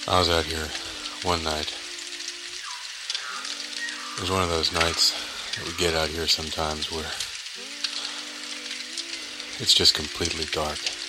I was out here one night. It was one of those nights that we get out here sometimes where it's just completely dark.